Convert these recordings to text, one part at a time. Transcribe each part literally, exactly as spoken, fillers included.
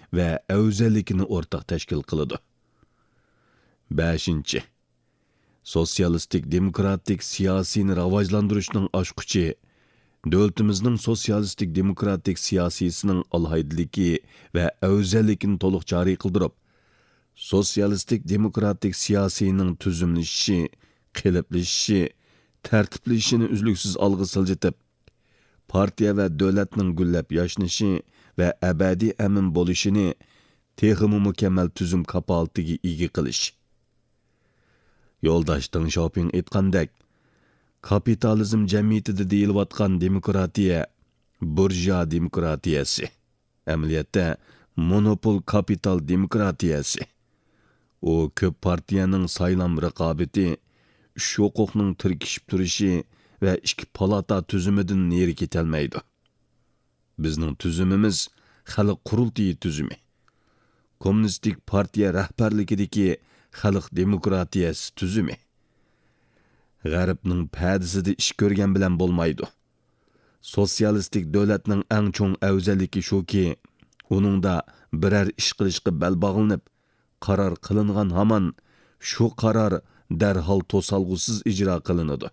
va afzalligini o'rtaq tashkil qiladi. beshinchi. Sotsialistik demokratik siyosiyni rivojlantirishning oshquchi davlatimizning sotsialistik demokratik siyosiyasining alohidaligi va afzalligini to'liq joriy qildirib, sotsialistik demokratik siyosining tuzumlashishi, qiliblashishi, tartiblashishini uzluksiz olg'a siljitib, partiya va davlatning gullab yashnashi va abadiy amin bo'lishini texmi mukammal tuzum kapolatiga ega qilish. Yo'ldosh Deng Xiaoping aytgandek, kapitalizm jamiyatida deyilayotgan demokratiya burjua demokratiyasi, amaliyotda monopol kapital demokratiyasi. U ko'p partiyaning saylam raqobati, uch huquqning tirkishib turishi va ikki palata tuzumidan neri ketolmaydi. Bizning tuzumimiz xalq qurultiyi tuzumi. Kommunistik partiya rahbarligidagi xalq demokratiyasi tuzumi. G'arbning pa'disida ish ko'rgan bilan bo'lmaydi. Sotsialistik davlatning eng cho'ng afzalligi shuki, uningda biror ish qilishga bel bog'lanib, qaror qilingan hamon shu qaror darhol to'salg'usiz ijro qilinadi.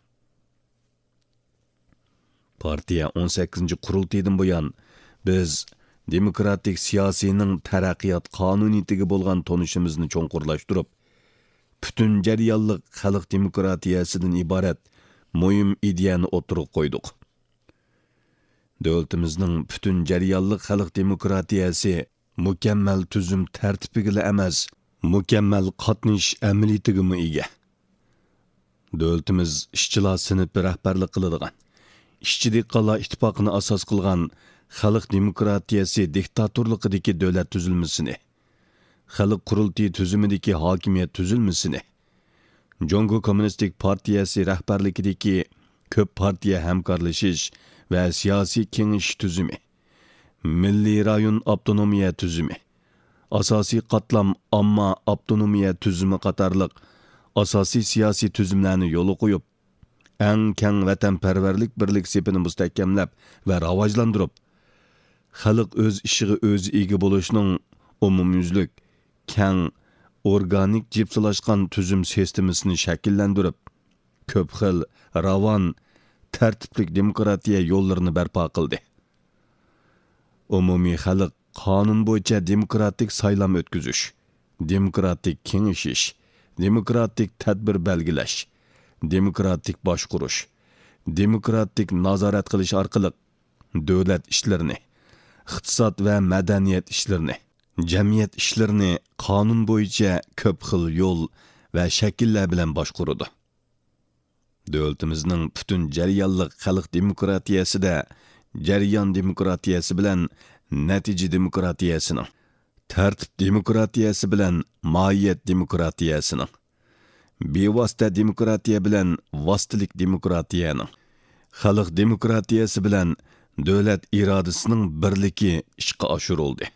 Partiya o'n sakkizinchi qurultaydan buyon biz demokratik siyosining taraqqiyot qonuniyatiga bo'lgan tonishimizni cho'nqurlashtirib, butun jarayonliq xalq demokratiyasidan iborat muhim ideyani o'tirib qo'ydik. Davlatimizning butun jarayonliq xalq demokratiyasi mukammal tuzum tartibiga emas, mukammal qatnash amaliyatiga ega. Davlatimiz ishchilar sinfi rahbarlik qiladigan, ishchi dehqonlar ittifoqini asos qilgan xalq demokratiyasi diktatorligidagi davlat tuzilmasini, xalq qurultiyi tuzumidagi hokimiyat tuzilmasini, Jongo Kommunistik partiyasi rahbarligidagi ko'p partiya hamkorlashish va siyosiy kengash tuzumi, milliy rayon avtonomiya tuzumi, asosiy qatlam omma avtonomiya tuzumi qatorliq asosiy siyosiy tuzumlarni yo'l qo'yib, eng keng vatanparvarlik birlik sepini mustahkamlab va rivojlantirib, xalq o'z ishiga o'zi ega bo'lishning umumyuzlik, keng, organik jipsilashgan tuzum sistemasini shakllantirib, ko'p xil, ravon, tartiblik demokratiya yo'llarini barpo qildi. Umumiy xalq qonun bo'yicha demokratik saylam o'tkazish, demokratik kengashish, demokratik tadbir belgilash, demokratik boshqurish, demokratik nazorat qilish orqali davlat ishlarini, iqtisod va madaniyat ishlarini, jamiyat ishlarini qonun bo'yicha ko'p xil yo'l va shakllar bilan boshquradi. Davlatimizning butun jarayonliq xalq demokratiyasida jarayon demokratiyasi bilan natija demokratiyasining, tartib demokratiyasi bilan mohiyat demokratiyasining, bevosita demokratiya bilan vositalik demokratiyaning, xalq demokratiyasi bilan davlat irodasining birligi ishga oshirildi.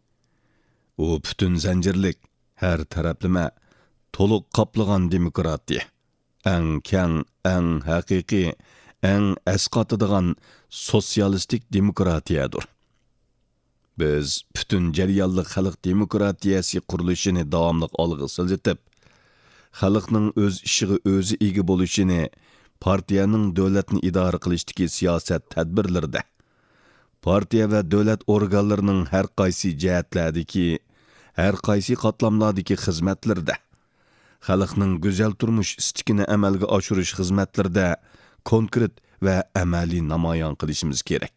U butun zanjirlik, har taraflama, to'liq qoplagan demokratiya, eng keng, eng haqiqiy, eng asqatadigan sotsialistik demokratiyadir. Biz butun jarayonliq xalq demokratiyasi qurilishini davomli olg'a siljitib, xalqning o'z ishiga o'zi ega bo'lishini partiyaning davlatni idora qilishdagi siyosat tadbirlarida, partiya va davlat organlarining har qaysi jihatlardagi, har qaysi qatlamlardagi xizmatlarda, xalqning go'zal turmush istikini amalga oshirish xizmatlarida konkret va amaliy namoyon qilishimiz kerak.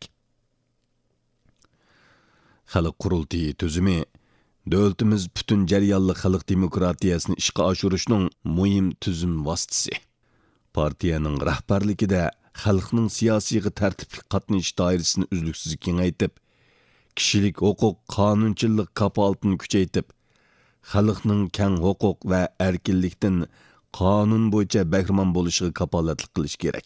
Xalq qurultiyi tuzumi davlatimiz butun jarayonli xalq demokratiyasini ishga oshirishning muhim tuzum vositasi. Partiyaning rahbarligida xalqning siyosiy tartibli qatnash doirasini uzluksiz kengaytib, kishilik huquq qonunchilik kapolatini kuchaytib, xalqning keng huquq va erkinlikdan qonun bo'yicha bahramon bo'lishiga kapolatlik qilish kerak.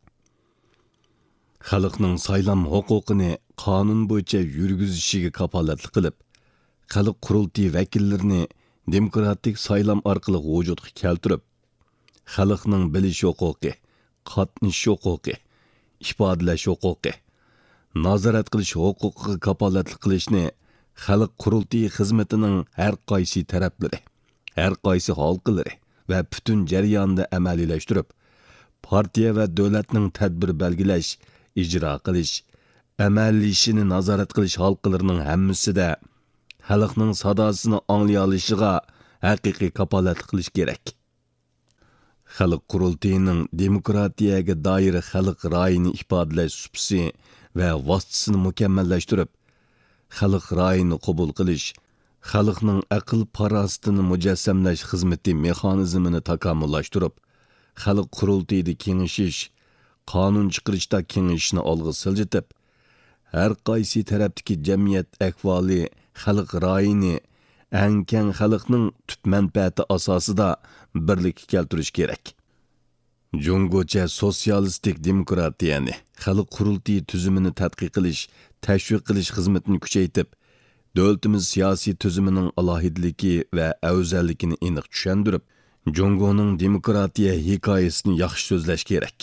Xalqning saylam huquqini qonun bo'yicha yurgizishiga kapolatlik qilib, xalq qurultiyi vakillarini demokratik saylam orqali vujudga keltirib, xalqning bilish huquqi, qatnash huquqi, ifodalash huquqi, nazorat qilish huquqiga kapolatlik qilishni xalq qurultiyi xizmetining har qaysi taraflari, har qaysi halqalari va butun jarayonda amaliyleştirib, partiya va davlatning tadbir belgilash, ijro qilish, amallashini nazorat qilish halqalarining hammasida xalqning sadosini anglay olishiga haqiqiy kapolatlik qilish kerak. Xalq qurultiyining demokratiyaga doir xalq ra'yini ifodalash supsi va vositasini mukammallashtirib, xalq ra'yini qabul qilish, xalqning aql parostini mujassamlash xizmati mexanizmini takomillashtirib, xalq qurultiyida kengashish, qonun chiqarishda kengashishni olg'a siljitib, har qaysi tarafdagi jamiyat ahvoli xalq ra'yini eng keng xalqning tub manfaati asosida birlikka keltirish kerak. Jungocha sotsialistik demokratiyani, xalq qurultiyi tuzumini tadqiq qilish, tashviq qilish xizmatini kuchaytirib, davlatimiz siyosiy tuzumining alohidligi va afzalligini aniq tushuntirib, Jungoning demokratiya hikoyasini yaxshi so'zlash kerak.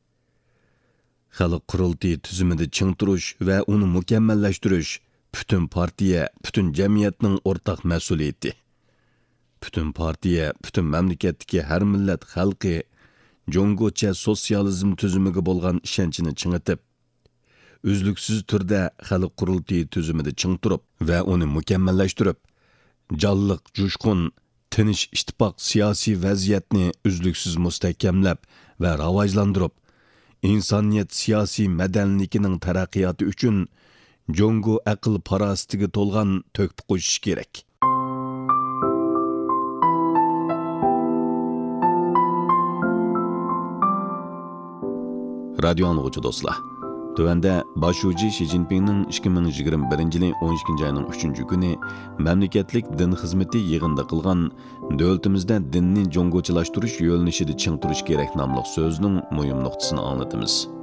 Xalq qurultiyi tuzumida ching turish va uni mukammallashtirish bütün partiya, bütün jamiyatning o'rtaq mas'uliyati. Bütün partiya, bütün mamlakatdagi har millat xalqi Jungocha sotsializm tuzumiga bo'lgan ishonchini chingitib, uzluksiz turda xalq qurultiyi tuzumida ching turib va uni mukammallashtirib, jonliq, jo'shqin, tinch ittifoq siyosiy vaziyatni uzluksiz mustahkamlab va rivojlantirib, insoniyat siyosiy madaniyatining taraqqiyoti uchun Jungo aql parostiga to'lgan to'kib qo'yish kerak. Radio anlıqçı dostlar. Tövəndə başucu Xi Jinpingning ikki ming yigirma birinchi yil o'n ikkinchi ayning uchinchi kuni mamlakatlik din xizmati yig'inda qilgan davlatimizda dinni jungochilashtirish yo'nalishida ching turish kerak nomli so'zning muhim nuqtasini anglatamiz.